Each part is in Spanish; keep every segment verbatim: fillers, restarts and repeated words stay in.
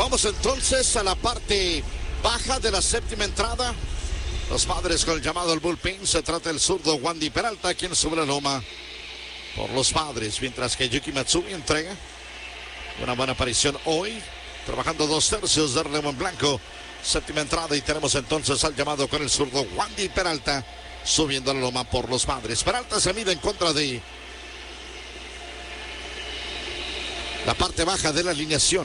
Vamos entonces a la parte baja de la séptima entrada. Los Padres con el llamado al bullpen. Se trata del zurdo Wandy Peralta, quien sube la loma por los Padres, mientras que Yuki Matsui entrega una buena aparición hoy, trabajando dos tercios de relevo en blanco. Séptima entrada y tenemos entonces al llamado con el zurdo Wandy Peralta subiendo la loma por los Padres. Peralta se mide en contra de la parte baja de la alineación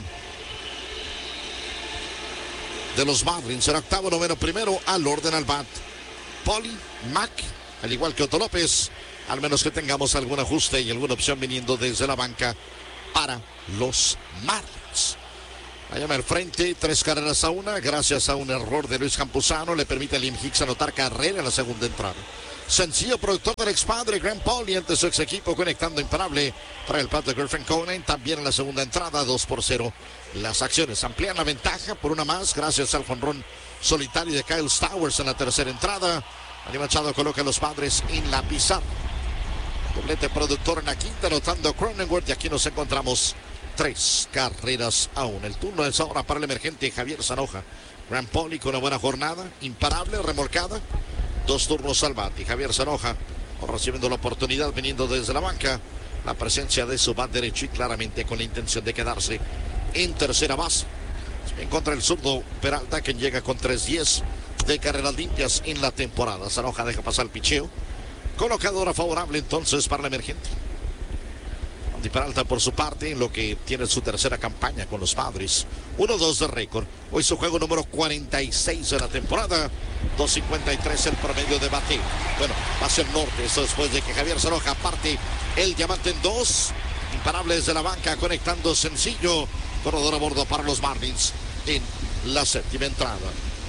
de los Marlins. En octavo, noveno, primero al orden al bat Poli, Mac, al igual que Otto López, al menos que tengamos algún ajuste y alguna opción viniendo desde la banca para los Marlins. Allá al frente, tres carreras a una, gracias a un error de Luis Campuzano, le permite a Liam Hicks anotar carrera en la segunda entrada. Sencillo productor del expadre Grant Paul y ante su ex equipo conectando imparable para el plato de Griffin Cohen. También en la segunda entrada, dos por cero. Las acciones amplían la ventaja por una más gracias al jonrón solitario de Kyle Stowers en la tercera entrada. Manny Machado coloca a los Padres en la pizarra. Doblete productor en la quinta, anotando Cronenworth, y aquí nos encontramos tres carreras aún. El turno es ahora para el emergente Javier Zanoja. Grant Paul con una buena jornada, imparable, remolcada. Dos turnos al bate. Javier Zanoja recibiendo la oportunidad viniendo desde la banca. La presencia de su bat derecho y claramente con la intención de quedarse en tercera base. En contra del zurdo Peralta, quien llega con tres diez de carreras limpias en la temporada. Zanoja deja pasar el picheo. Colocadora favorable entonces para el emergente. Wandy Peralta por su parte en lo que tiene su tercera campaña con los Padres. uno dos de récord. Hoy su juego número cuarenta y seis de la temporada. dos cincuenta y tres el promedio de bateo. Bueno, va a ser norte. Eso después de que Javier Zanoja parte el diamante en dos. Imparable desde la banca conectando sencillo. Corredor a bordo para los Marlins en la séptima entrada.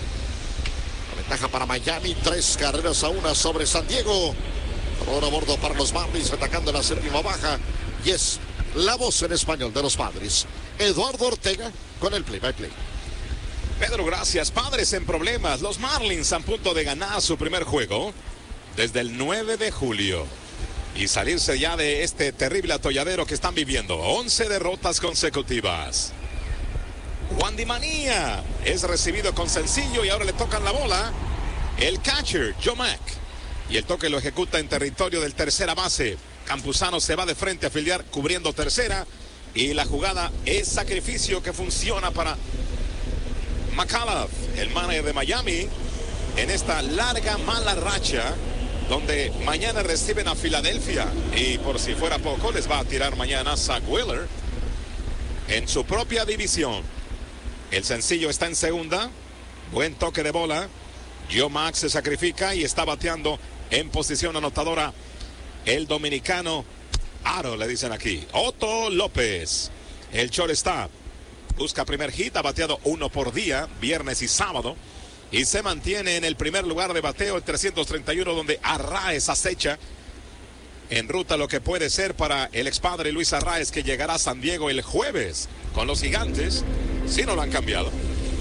La ventaja para Miami. Tres carreras a una sobre San Diego. Corredor a bordo para los Marlins atacando la séptima baja. Y es la voz en español de los Padres, Eduardo Ortega, con el play-by-play. Pedro, gracias. Padres en problemas. Los Marlins a punto de ganar su primer juego desde el nueve de julio y salirse ya de este terrible atolladero que están viviendo. once derrotas consecutivas. Wandy Manía es recibido con sencillo y ahora le tocan la bola el catcher Joe Mack. Y el toque lo ejecuta en territorio del tercera base. Campuzano se va de frente a filiar cubriendo tercera. Y la jugada es sacrificio que funciona para McAuliffe, el manager de Miami, en esta larga mala racha donde mañana reciben a Filadelfia. Y por si fuera poco, les va a tirar mañana Zach Wheeler en su propia división. El sencillo está en segunda. Buen toque de bola. Joe Mack se sacrifica y está bateando en posición anotadora el dominicano Aro, le dicen aquí, Otto López. El shortstop busca primer hit, ha bateado uno por día, viernes y sábado, y se mantiene en el primer lugar de bateo, el trescientos treinta y uno, donde Arraez acecha en ruta lo que puede ser para el expadre Luis Arraez, que llegará a San Diego el jueves con los Gigantes, si no lo han cambiado.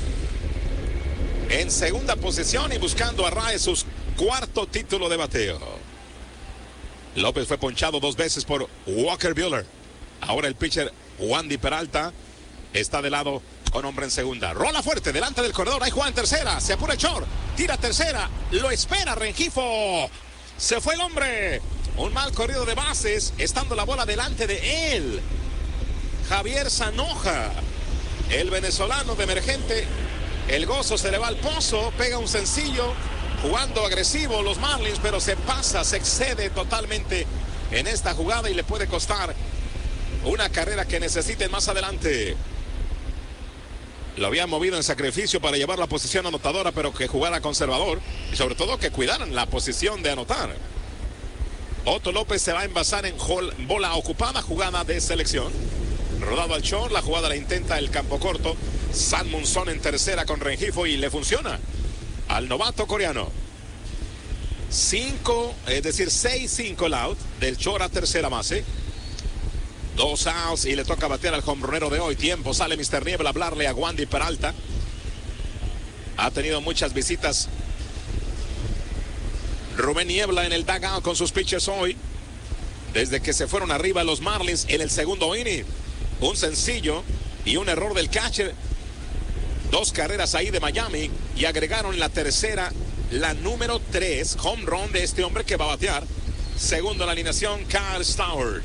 En segunda posición y buscando a Arraez su cuarto título de bateo. López fue ponchado dos veces por Walker Buehler. Ahora el pitcher Wandy Peralta está de lado con hombre en segunda. Rola fuerte delante del corredor. Hay Juan en tercera. Se apura el short. Tira tercera. Lo espera Rengifo. Se fue el hombre. Un mal corrido de bases. Estando la bola delante de él. Javier Zanoja, el venezolano de emergente. El gozo se le va al pozo. Pega un sencillo. Jugando agresivo los Marlins, pero se pasa, se excede totalmente en esta jugada y le puede costar una carrera que necesiten más adelante. Lo habían movido en sacrificio para llevar la posición anotadora, pero que jugara conservador y sobre todo que cuidaran la posición de anotar. Otto López se va a envasar en bola ocupada, jugada de selección. Rodado al short, la jugada la intenta el campo corto. San Munzón en tercera con Rengifo y le funciona al novato coreano. Cinco, es decir, seis cinco el out del short a tercera base. Dos outs y le toca batear al hombronero de hoy. Tiempo, sale mister Niebla a hablarle a Wandy Peralta. Ha tenido muchas visitas Rubén Niebla en el dugout con sus pitches hoy. Desde que se fueron arriba los Marlins en el segundo inning. Un sencillo y un error del catcher Dos carreras ahí de Miami y agregaron la tercera, la número tres, home run de este hombre que va a batear. Segundo en la alineación, Kyle Stowers.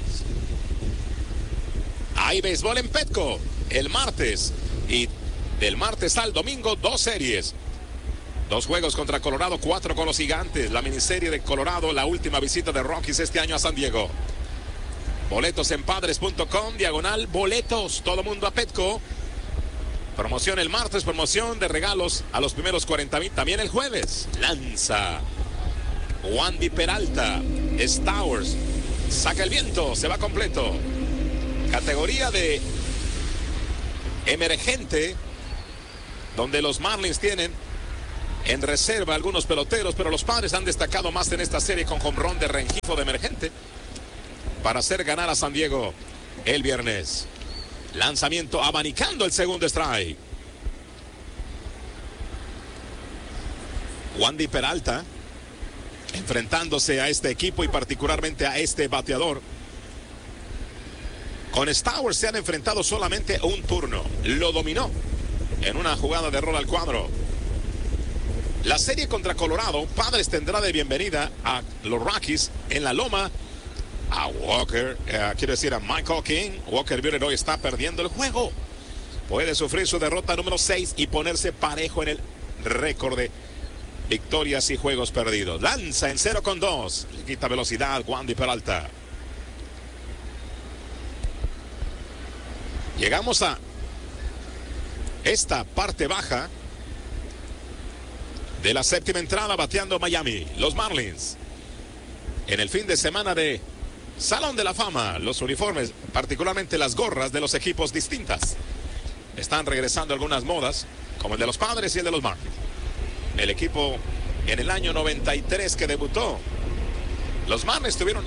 Hay béisbol en Petco el martes y del martes al domingo dos series. Dos juegos contra Colorado, cuatro con los Gigantes. La miniserie de Colorado, la última visita de Rockies este año a San Diego. Boletos en padres punto com, diagonal boletos. Todo mundo a Petco. Promoción el martes, promoción de regalos a los primeros cuarenta mil. También el jueves. Lanza Wandy Peralta. Stowers. Saca el viento, se va completo. Categoría de emergente, donde los Marlins tienen en reserva algunos peloteros, pero los Padres han destacado más en esta serie con home run de Rengifo de emergente para hacer ganar a San Diego el viernes. Lanzamiento abanicando el segundo strike. Wandy Peralta enfrentándose a este equipo y particularmente a este bateador. Con Stowers se han enfrentado solamente un turno. Lo dominó en una jugada de rol al cuadro. La serie contra Colorado, Padres tendrá de bienvenida a los Rockies en la loma a Walker, eh, quiero decir a Michael King. Walker Buehler hoy está perdiendo el juego. Puede sufrir su derrota número seis y ponerse parejo en el récord de victorias y juegos perdidos. Lanza en cero con dos. Le quita velocidad Wandy Peralta. Llegamos a esta parte baja de la séptima entrada, bateando Miami. Los Marlins en el fin de semana de Salón de la Fama. Los uniformes, particularmente las gorras de los equipos distintas, están regresando algunas modas, como el de los Padres y el de los Marlins. El equipo en el año noventa y tres que debutó. Los Marlins tuvieron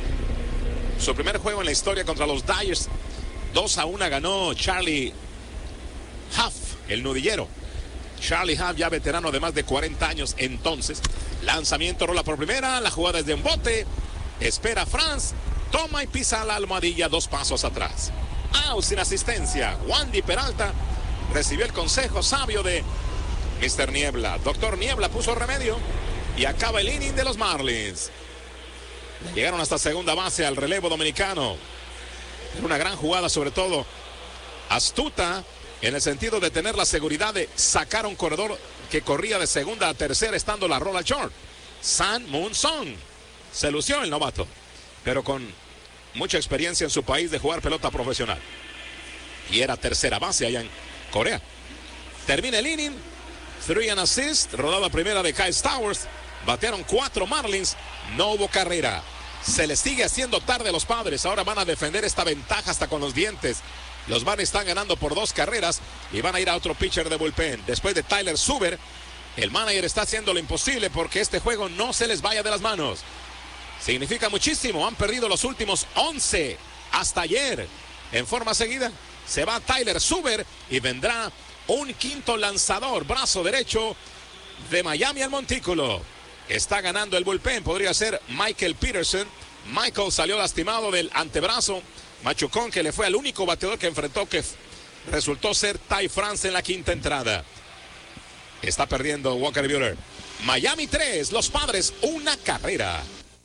su primer juego en la historia contra los Dodgers. dos a uno ganó Charlie Huff, el nudillero. Charlie Huff, ya veterano de más de cuarenta años entonces. Lanzamiento, rola por primera, la jugada es de un bote. Espera Franz, toma y pisa la almohadilla dos pasos atrás. Out sin asistencia. Wandy Peralta recibió el consejo sabio de mister Niebla. Doctor Niebla puso remedio y acaba el inning de los Marlins. Llegaron hasta segunda base al relevo dominicano. Una gran jugada, sobre todo astuta, en el sentido de tener la seguridad de sacar a un corredor que corría de segunda a tercera estando la rola short. San Moon Song. Se lució el novato, pero con mucha experiencia en su país de jugar pelota profesional. Y era tercera base allá en Corea. Termina el inning. Three and assist. Rodada primera de Kyle Stowers. Batearon cuatro Marlins. No hubo carrera. Se les sigue haciendo tarde a los Padres. Ahora van a defender esta ventaja hasta con los dientes. Los Marlins están ganando por dos carreras y van a ir a otro pitcher de bullpen. Después de Tyler Zuber, el manager está haciendo lo imposible porque este juego no se les vaya de las manos. Significa muchísimo. Han perdido los últimos once hasta ayer. En forma seguida se va Tyler Zuber y vendrá un quinto lanzador, brazo derecho de Miami al montículo. Está ganando el bullpen. Podría ser Michael Peterson. Michael salió lastimado del antebrazo. Machucón, que le fue al único bateador que enfrentó, que resultó ser Ty France en la quinta entrada. Está perdiendo Walker Buehler. Miami tres, los Padres una carrera.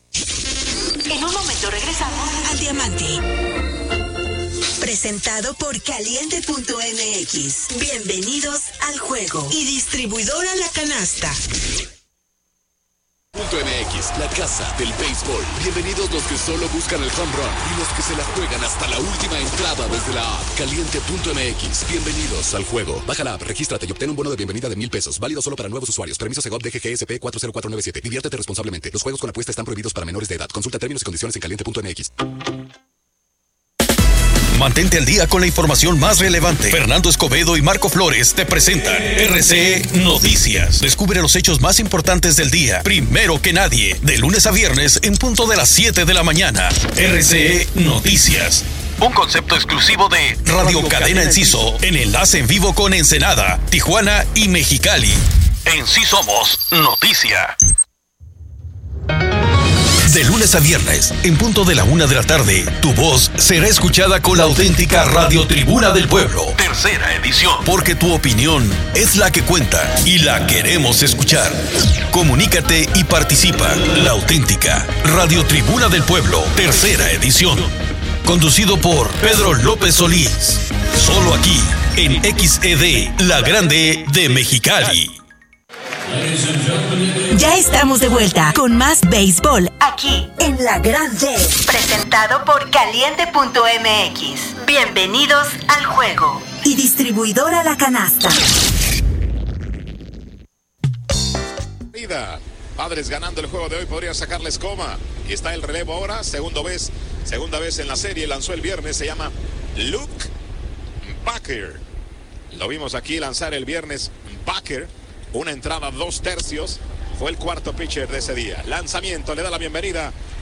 En un momento regresamos al Diamante. Presentado por Caliente punto M X. Bienvenidos al juego. Y distribuidora La Canasta. Punto M X, la casa del béisbol. Bienvenidos los que solo buscan el home run y los que se la juegan hasta la última entrada desde la app. Caliente punto M X. Bienvenidos al juego. Baja la app, regístrate y obtén un bono de bienvenida de mil pesos. Válido solo para nuevos usuarios. Permiso Segov D G G S P cuatro cero cuatro nueve siete. Diviértete responsablemente. Los juegos con apuesta están prohibidos para menores de edad. Consulta términos y condiciones en caliente punto M X. Mantente al día con la información más relevante. Fernando Escobedo y Marco Flores te presentan R C E Noticias. Descubre los hechos más importantes del día, primero que nadie, de lunes a viernes en punto de las siete de la mañana. R C E Noticias. Un concepto exclusivo de Radio, Radio Cadena Enciso, en enlace en vivo con Ensenada, Tijuana y Mexicali. En sí somos noticia. De lunes a viernes, en punto de la una de la tarde, tu voz será escuchada con la auténtica Radio Tribuna del Pueblo. Tercera edición. Porque tu opinión es la que cuenta y la queremos escuchar. Comunícate y participa. La auténtica Radio Tribuna del Pueblo. Tercera edición. Conducido por Pedro López Solís. Solo aquí, en X E D, La Grande de Mexicali. Ya estamos de vuelta con más béisbol aquí en La Grande, presentado por Caliente punto M X. Bienvenidos al juego. Y distribuidora La Canasta. Padres ganando el juego de hoy, podría sacarles coma. Y está el relevo ahora, segunda vez, segunda vez en la serie, lanzó el viernes, se llama Luke Baker. Lo vimos aquí lanzar el viernes. Baker, una entrada dos tercios, fue el cuarto pitcher de ese día. Lanzamiento, le da la bienvenida